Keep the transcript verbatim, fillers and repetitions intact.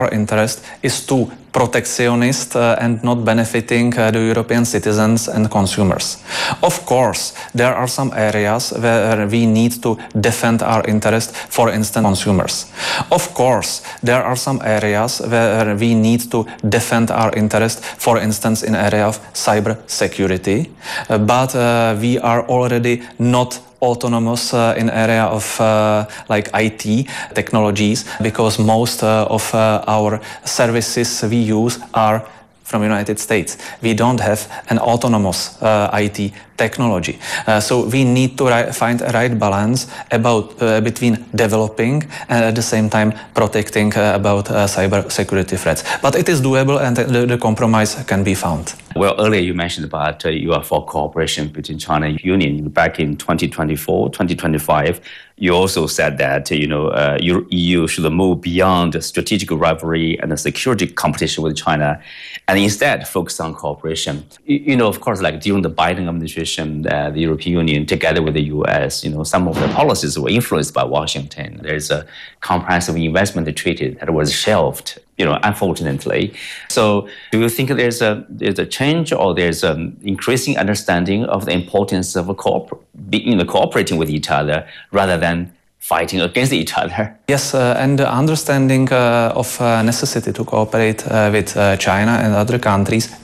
Our interest is too protectionist uh, and not benefiting uh, the European citizens and consumers. Of course, there are some areas where we need to defend our interest, for instance, consumers. Of course, there are some areas where we need to defend our interest, for instance, in area of cyber security, uh, but uh, we are already not autonomous uh, in area of uh, like I T technologies, because most uh, of uh, our services we use are from United States. We don't have an autonomous uh, I T technology. Uh, so we need to ri- find a right balance about uh, between developing and at the same time protecting uh, about uh, cyber security threats. But it is doable, and the, the compromise can be found. Well, earlier you mentioned about uh, you are for cooperation between China and Union back in twenty twenty-four, twenty twenty-five. You also said that you know uh, E U should move beyond strategic rivalry and the security competition with China, and instead focus on cooperation. You, you know, of course, like during the Biden administration, uh, the European Union, together with the U S, you know, some of the policies were influenced by Washington. There's a comprehensive investment treaty that was shelved, you know, unfortunately. So do you think there's a there's a change, or there's an increasing understanding of the importance of a cooper- you know, cooperating with each other rather than fighting against each other? Yes, uh, and the understanding uh, of uh, necessity to cooperate uh, with uh, China and other countries